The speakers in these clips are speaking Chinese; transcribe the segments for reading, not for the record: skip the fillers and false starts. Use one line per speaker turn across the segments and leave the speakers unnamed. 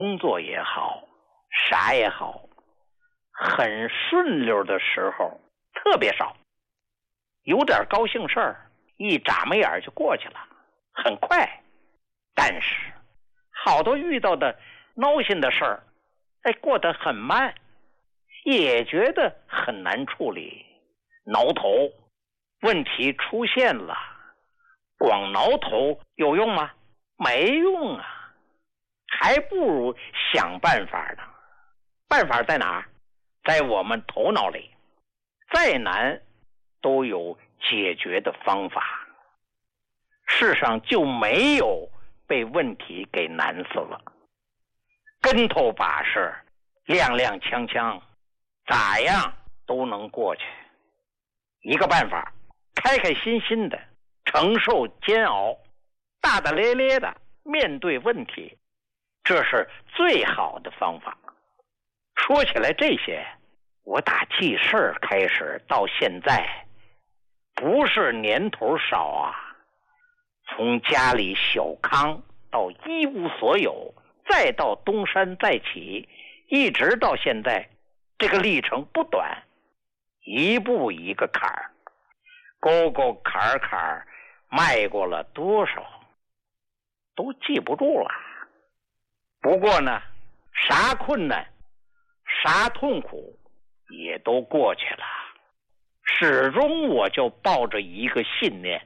工作也好，啥也好，很顺溜的时候特别少。有点高兴事儿，一眨巴眼就过去了，很快。但是好多遇到的闹心的事儿，过得很慢，也觉得很难处理，挠头。问题出现了，光挠头有用吗？没用啊，还不如想办法呢。办法在哪儿？在我们头脑里。再难都有解决的方法。世上就没有被问题给难死了。跟头把式，踉踉跄跄，咋样都能过去。一个办法，开开心心的承受煎熬，大大咧咧的面对问题，这是最好的方法。说起来这些，我打记事儿开始到现在，不是年头少啊，从家里小康到一无所有，再到东山再起，一直到现在，这个历程不短，一步一个坎儿，沟沟坎坎，迈过了多少都记不住了。不过呢，啥困难啥痛苦也都过去了。始终我就抱着一个信念，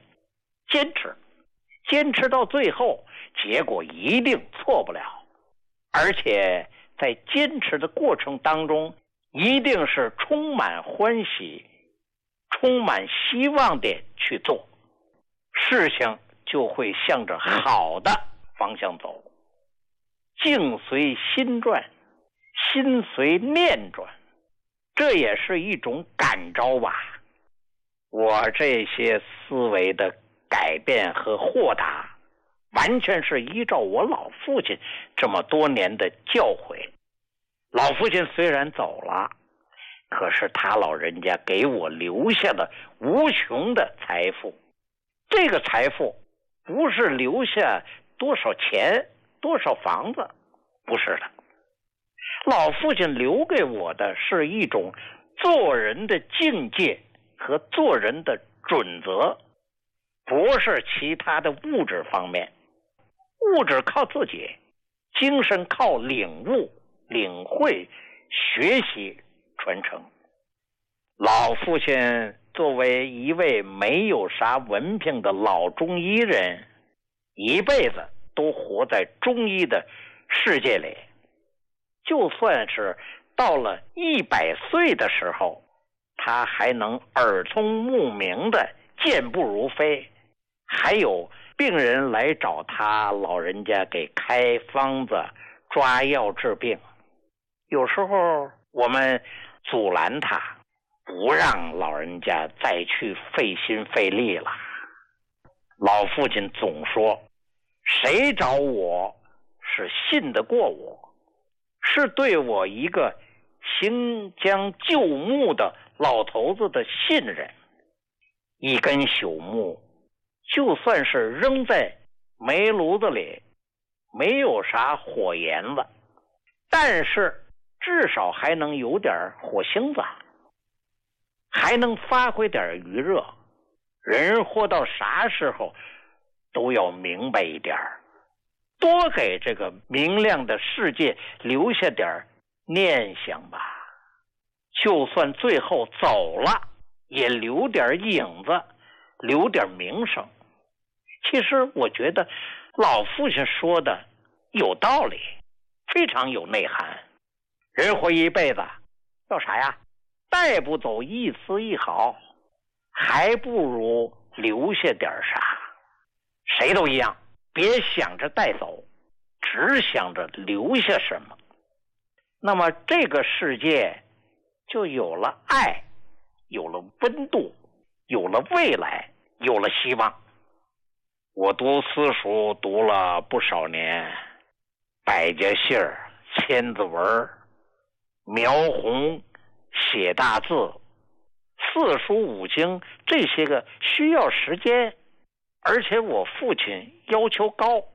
坚持到最后，结果一定错不了。而且在坚持的过程当中，一定是充满欢喜充满希望的去做，事情就会向着好的方向走。境随心转，心随念转，这也是一种感召吧。我这些思维的改变和豁达，完全是依照我老父亲这么多年的教诲。老父亲虽然走了，可是他老人家给我留下了无穷的财富。这个财富不是留下多少钱多少房子，不是的。老父亲留给我的是一种做人的境界和做人的准则，不是其他的物质方面。物质靠自己，精神靠领悟领会学习传承。老父亲作为一位没有啥文凭的老中医人，一辈子都活在中医的世界里，就算是到了100岁的时候，他还能耳聪目明的健步如飞，还有病人来找他老人家给开方子抓药治病。有时候我们阻拦他，不让老人家再去费心费力了。老父亲总说，谁找我是信得过我，是对我一个行将就木的老头子的信任。一根朽木就算是扔在煤炉子里，没有啥火焰子，但是至少还能有点火星子，还能发挥点余热。人活到啥时候都要明白一点，多给这个明亮的世界留下点念想吧。就算最后走了，也留点影子，留点名声。其实我觉得老父亲说的有道理，非常有内涵。人活一辈子要啥呀？带不走一丝一毫，还不如留下点啥。谁都一样，别想着带走，只想着留下什么。那么这个世界就有了爱，有了温度，有了未来，有了希望。我读私塾读了不少年，百家姓、千字文、描红、写大字、四书五经，这些个需要时间，而且我父亲要求高，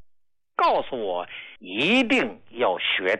告诉我一定要学